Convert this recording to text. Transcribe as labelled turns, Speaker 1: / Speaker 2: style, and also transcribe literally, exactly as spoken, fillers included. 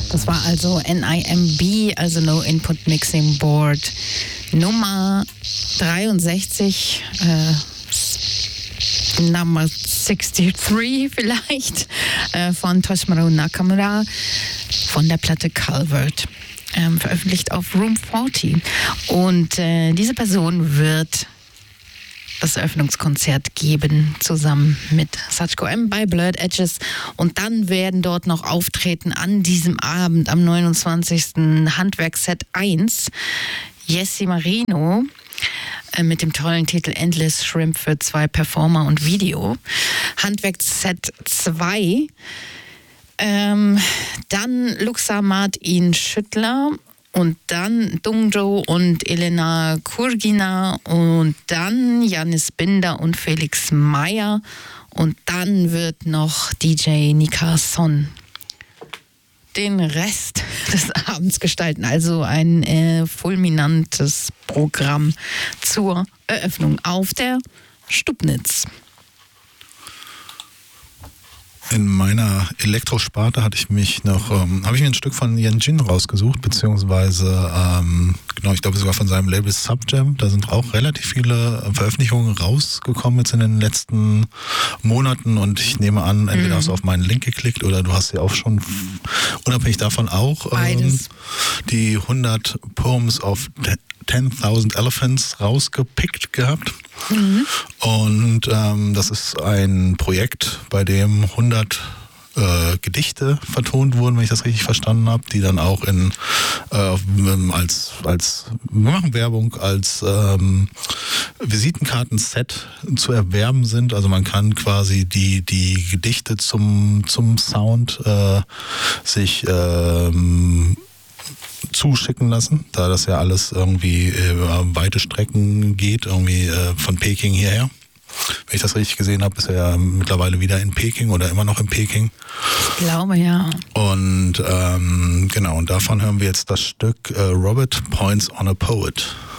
Speaker 1: Das war also N I M B, also No Input Mixing Board Nummer dreiundsechzig, äh, Nummer dreiundsechzig vielleicht, äh, von Toshimaro Nakamura von der Platte Calvert, ähm, veröffentlicht auf Room vierzig. Und äh, diese Person wird das Eröffnungskonzert geben, zusammen mit Sachiko M bei Blurred Edges. Und dann werden dort noch auftreten an diesem Abend am neunundzwanzigsten Handwerk-Set eins Jessie Marino äh, mit dem tollen Titel Endless Shrimp für zwei Performer und Video. Handwerk-Set zwei, ähm, dann Luxa Martin Schüttler und dann Dungjo und Elena Kurgina und dann Janis Binder und Felix Meyer und dann wird noch D J Nika Son den Rest des Abends gestalten. Also ein äh, fulminantes Programm zur Eröffnung auf der Stubnitz.
Speaker 2: In meiner Elektrosparte hatte ich mich noch, ähm, habe ich mir ein Stück von Yen Jin rausgesucht, beziehungsweise, ähm, genau, ich glaube sogar von seinem Label Subjam. Da sind auch relativ viele Veröffentlichungen rausgekommen jetzt in den letzten Monaten und ich nehme an, entweder
Speaker 1: mhm.
Speaker 2: hast du auf meinen Link geklickt oder du hast ja auch schon unabhängig davon auch ähm, die hundert Poems of ten-tausend Elephants rausgepickt gehabt. Mhm. Und ähm, das ist ein Projekt, bei dem hundert äh, Gedichte vertont wurden, wenn ich das richtig verstanden habe, die dann auch in äh, als als wir machen Werbung als ähm, Visitenkartenset zu erwerben sind. Also man kann quasi die die Gedichte zum zum Sound äh, sich ähm, zuschicken lassen, da das ja alles irgendwie über weite Strecken geht, irgendwie äh, von Peking hierher. Wenn ich das richtig gesehen habe, ist er ja mittlerweile wieder in Peking oder immer noch in Peking.
Speaker 1: Ich glaube, ja.
Speaker 2: Und ähm, genau, und davon hören wir jetzt das Stück äh, Robert Points on a Poet.